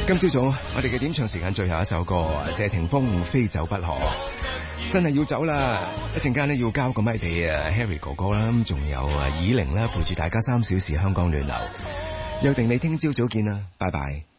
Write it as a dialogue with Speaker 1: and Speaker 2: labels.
Speaker 1: 今朝早我哋嘅點唱時間最後一首歌，謝霆鋒非走不可，真係要走啦！一陣間咧要交個咪俾Harry 哥哥啦，咁仲有以玲啦陪住大家3小時香港暖流，約定你聽朝早見啦，拜拜。